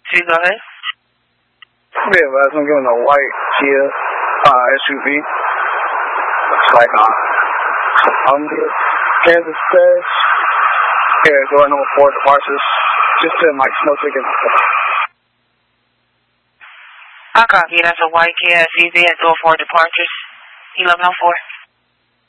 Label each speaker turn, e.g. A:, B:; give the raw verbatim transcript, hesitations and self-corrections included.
A: See, go ahead.
B: Yeah, but I'm giving a white Kia uh, S U V. Looks like a Columbia, Kansas Dash. Yeah, door number four departures. Just in like smoke tickets.
A: I copy. That's a white Kia S U V at door four departures. eleven oh four.